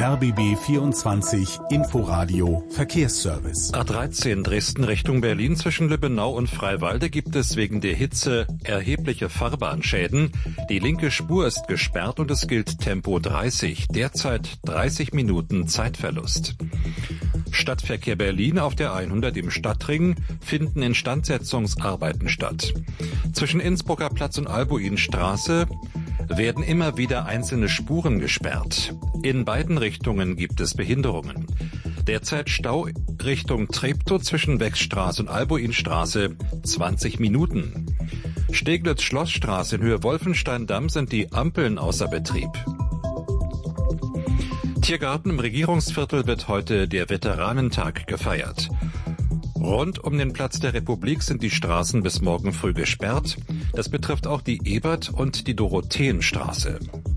RBB 24 Inforadio Verkehrsservice. A13 Dresden Richtung Berlin zwischen Lübbenau und Freiwalde gibt es wegen der Hitze erhebliche Fahrbahnschäden. Die linke Spur ist gesperrt und es gilt Tempo 30. Derzeit 30 Minuten Zeitverlust. Stadtverkehr Berlin auf der 100 im Stadtring finden Instandsetzungsarbeiten statt. Zwischen Innsbrucker Platz und Albuinstraße werden immer wieder einzelne Spuren gesperrt. In beiden Richtungen gibt es Behinderungen. Derzeit Stau Richtung Treptow zwischen Wechstraße und Albuinstraße 20 Minuten. Steglitz-Schlossstraße in Höhe Wolfenstein-Damm sind die Ampeln außer Betrieb. Tiergarten im Regierungsviertel wird heute der Veteranentag gefeiert. Rund um den Platz der Republik sind die Straßen bis morgen früh gesperrt. Das betrifft auch die Ebert- und die Dorotheenstraße.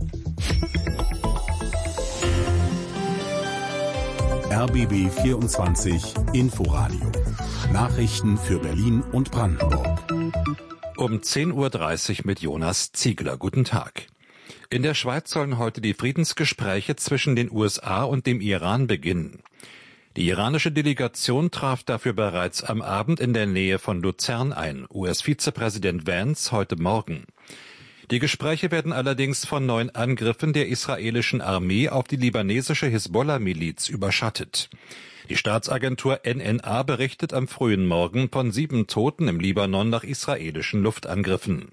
RBB 24 Inforadio. Nachrichten für Berlin und Brandenburg. Um 10.30 Uhr mit Jonas Ziegler. Guten Tag. In der Schweiz sollen heute die Friedensgespräche zwischen den USA und dem Iran beginnen. Die iranische Delegation traf dafür bereits am Abend in der Nähe von Luzern ein, US-Vizepräsident Vance heute Morgen. Die Gespräche werden allerdings von neuen Angriffen der israelischen Armee auf die libanesische Hisbollah-Miliz überschattet. Die Staatsagentur NNA berichtet am frühen Morgen von 7 Toten im Libanon nach israelischen Luftangriffen.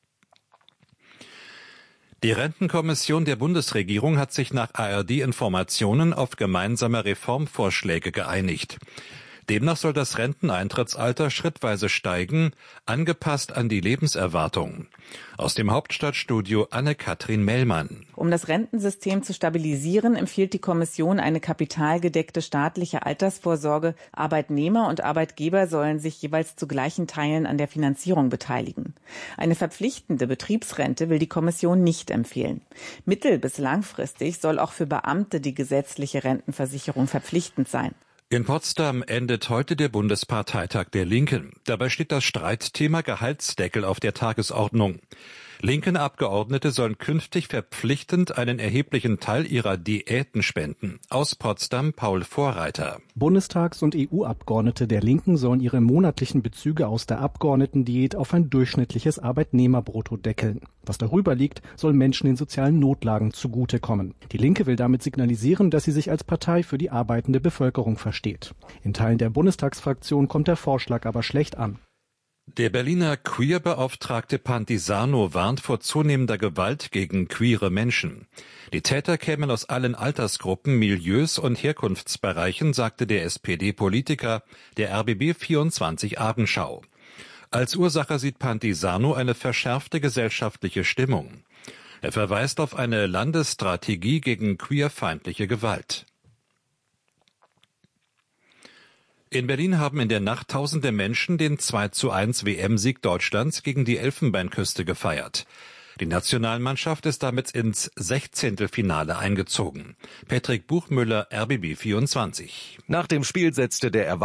Die Rentenkommission der Bundesregierung hat sich nach ARD-Informationen auf gemeinsame Reformvorschläge geeinigt. Demnach soll das Renteneintrittsalter schrittweise steigen, angepasst an die Lebenserwartung. Aus dem Hauptstadtstudio Anne-Kathrin Mellmann. Um das Rentensystem zu stabilisieren, empfiehlt die Kommission eine kapitalgedeckte staatliche Altersvorsorge. Arbeitnehmer und Arbeitgeber sollen sich jeweils zu gleichen Teilen an der Finanzierung beteiligen. Eine verpflichtende Betriebsrente will die Kommission nicht empfehlen. Mittel- bis langfristig soll auch für Beamte die gesetzliche Rentenversicherung verpflichtend sein. In Potsdam endet heute der Bundesparteitag der Linken. Dabei steht das Streitthema Gehaltsdeckel auf der Tagesordnung. Linken Abgeordnete sollen künftig verpflichtend einen erheblichen Teil ihrer Diäten spenden. Aus Potsdam Paul Vorreiter. Bundestags- und EU-Abgeordnete der Linken sollen ihre monatlichen Bezüge aus der Abgeordnetendiät auf ein durchschnittliches Arbeitnehmerbrutto deckeln. Was darüber liegt, soll Menschen in sozialen Notlagen zugutekommen. Die Linke will damit signalisieren, dass sie sich als Partei für die arbeitende Bevölkerung versteht. In Teilen der Bundestagsfraktion kommt der Vorschlag aber schlecht an. Der Berliner Queer-Beauftragte Pantisano warnt vor zunehmender Gewalt gegen queere Menschen. Die Täter kämen aus allen Altersgruppen, Milieus und Herkunftsbereichen, sagte der SPD-Politiker der RBB 24 Abendschau. Als Ursache sieht Pantisano eine verschärfte gesellschaftliche Stimmung. Er verweist auf eine Landesstrategie gegen queerfeindliche Gewalt. In Berlin haben in der Nacht tausende Menschen den 2:1 WM-Sieg Deutschlands gegen die Elfenbeinküste gefeiert. Die Nationalmannschaft ist damit ins 16. Finale eingezogen. Patrick Buchmüller, RBB 24. Nach dem Spiel setzte der